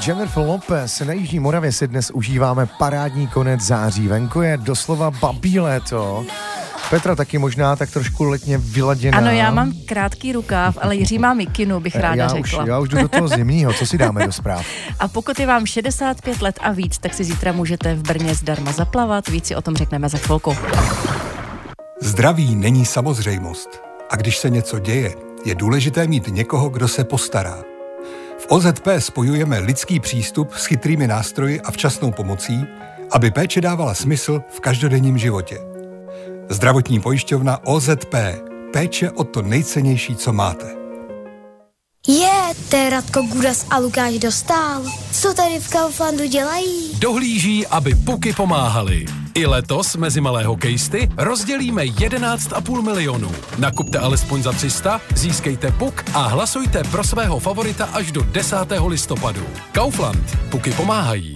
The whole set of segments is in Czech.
Jennifer Lopez. Na Jižní Moravě si dnes užíváme parádní konec září. Venku je doslova babí léto. Petra taky možná tak trošku letně vyladěná. Ano, já mám krátký rukáv, ale Jiří má mikinu, bych ráda řekla. Já už jdu do toho zimního, co si dáme do zpráv. A pokud je vám 65 let a víc, tak si zítra můžete v Brně zdarma zaplavat. Víc si o tom řekneme za chvilku. Zdraví není samozřejmost. A když se něco děje, je důležité mít někoho, kdo se postará. V OZP spojujeme lidský přístup s chytrými nástroji a včasnou pomocí, aby péče dávala smysl v každodenním životě. Zdravotní pojišťovna OZP. Péče o to nejcennější, co máte. To je Radko Gudas a Lukáš Dostál. Co tady v Kauflandu dělají? Dohlíží, aby puky pomáhaly. I letos mezi malé hokejisty rozdělíme 11,5 milionu. Nakupte alespoň za 300, získejte puk a hlasujte pro svého favorita až do 10. listopadu. Kaufland. Puky pomáhají.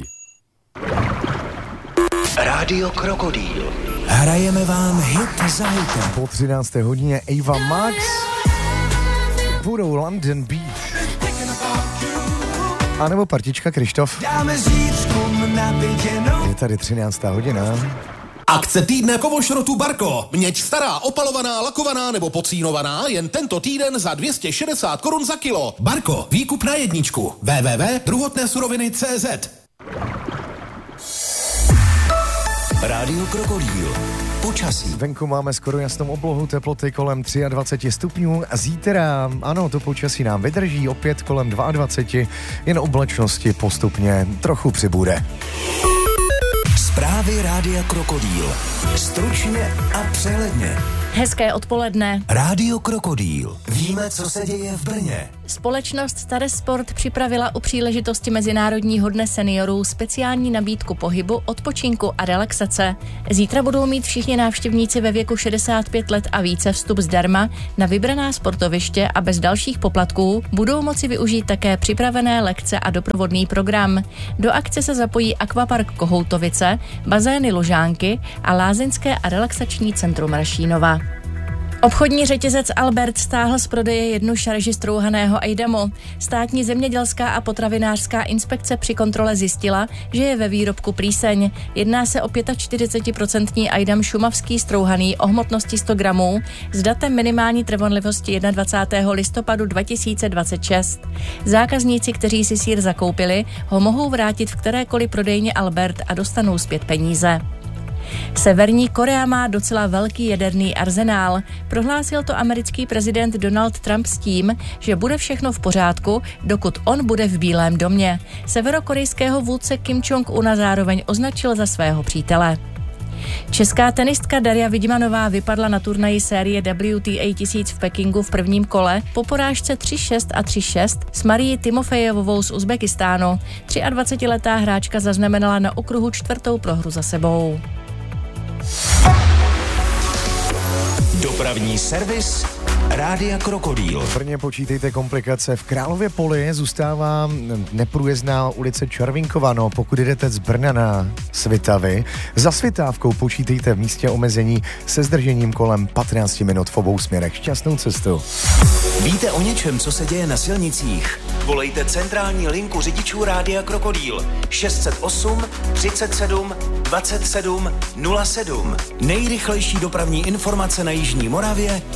Rádio Krokodýl. Hrajeme vám hit za hitem. Po 13. hodině Ava Max budou London Beach. A nebo partička Krištof. Je tady 13. hodina. Akce týdne kovošrotu Barko. Měď stará, opalovaná, lakovaná nebo pocínovaná jen tento týden za 260 korun za kilo. Barko, výkup na jedničku. www.druhotnésuroviny.cz. Rádio Krokodýl. Počasí. Venku máme skoro jasnou oblohu, teploty kolem 23 stupňů. Zítra, ano, to počasí nám vydrží, opět kolem 22, jen oblačnosti postupně trochu přibude. Zprávy Rádia Krokodýl. Stručně a přehledně. Hezké odpoledne. Rádio Krokodýl. Víme, co se děje v Brně. Společnost Staresport připravila u příležitosti Mezinárodního dne seniorů speciální nabídku pohybu, odpočinku a relaxace. Zítra budou mít všichni návštěvníci ve věku 65 let a více vstup zdarma na vybraná sportoviště a bez dalších poplatků budou moci využít také připravené lekce a doprovodný program. Do akce se zapojí Akvapark Kohoutovice, bazény Lužánky a lázeňské a relaxační centrum Rašínova. Obchodní řetězec Albert stáhl z prodeje jednu šarži strouhaného ejdamu. Státní zemědělská a potravinářská inspekce při kontrole zjistila, že je ve výrobku plíseň. Jedná se o 45% ejdam šumavský strouhaný o hmotnosti 100 gramů s datem minimální trvanlivosti 21. listopadu 2026. Zákazníci, kteří si sýr zakoupili, ho mohou vrátit v kterékoliv prodejně Albert a dostanou zpět peníze. Severní Korea má docela velký jaderný arzenál. Prohlásil to americký prezident Donald Trump s tím, že bude všechno v pořádku, dokud on bude v Bílém domě. Severokorejského vůdce Kim Jong-una zároveň označil za svého přítele. Česká tenistka Darja Vidmanová vypadla na turnaji série WTA 1000 v Pekingu v prvním kole po porážce 3-6 a 3-6 s Marií Timofejevovou z Uzbekistánu. 23letá hráčka zaznamenala na okruhu 4. prohru za sebou. Dopravní servis Rádia Krokodýl. V Brně počítejte komplikace. V Králově Poli zůstává neprůjezdná ulice Červinkova. No, pokud jdete z Brna na Svitavy, za Svitávkou počítejte v místě omezení se zdržením kolem 15 minut v obou směrech. Šťastnou cestu. Víte o něčem, co se děje na silnicích? Volejte centrální linku řidičů Rádia Krokodýl 608 37 27 07. Nejrychlejší dopravní informace na Jižní Moravě